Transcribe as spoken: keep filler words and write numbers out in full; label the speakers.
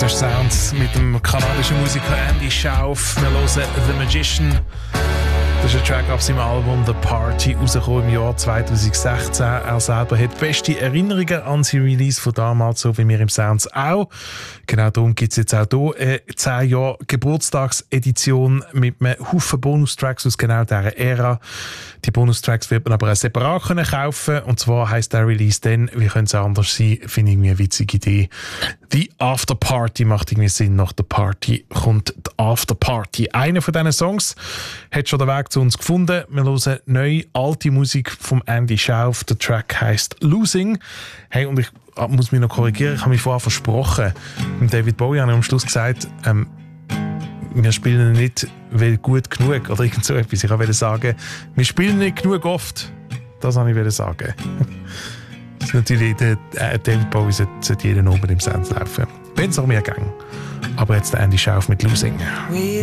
Speaker 1: Stylish Sounds mit dem kanadischen Musiker Andy Schauf. Wir hören The Magician. Das ist ein Track auf seinem Album The Party, rausgekommen im Jahr zwanzig sechzehn. Er selber hat beste Erinnerungen an sein Release von damals, so wie wir im Sounds auch. Genau darum gibt es jetzt auch hier eine zehn Jahre Geburtstagsedition mit einem Haufen Bonustracks aus genau dieser Ära. Die Bonustracks wird man aber auch separat können kaufen. Und zwar heisst der Release dann, wie könnte es anders sein, finde ich irgendwie eine witzige Idee. Die After Party macht irgendwie Sinn. Nach der Party kommt die After Party. Einer von diesen Songs hat schon den Weg zu uns gefunden. Wir hören neue, alte Musik von Andy Schauf. Der Track heisst Losing. Hey, und ich muss mich noch korrigieren, ich habe mich vorher versprochen. Mit David Bowie habe ich am Schluss gesagt, ähm, wir spielen nicht weil gut genug oder irgend so etwas. Ich wollte sagen, wir spielen nicht genug oft. Das wollte ich sagen. Das ist natürlich, der, äh, David Bowie sollte, sollte jeden oben im Sound laufen. Wenn es auch mir ging. Aber jetzt der Andy Schauf mit Losing.